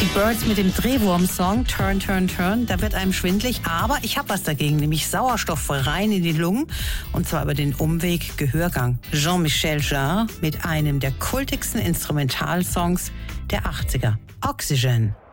Die Birds mit dem Drehwurm-Song Turn, Turn, Turn, da wird einem schwindlig, aber ich habe was dagegen, nämlich Sauerstoff rein in die Lungen und zwar über den Umweg Gehörgang. Jean-Michel Jarre mit einem der kultigsten Instrumentalsongs der 80er, Oxygen.